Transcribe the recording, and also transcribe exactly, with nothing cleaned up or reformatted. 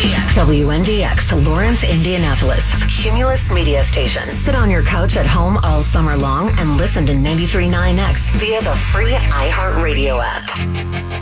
D X. W N D X, Lawrence, Indianapolis. Cumulus Media Station. Sit on your couch at home all summer long and listen to ninety-three point nine X via the free iHeartRadio app.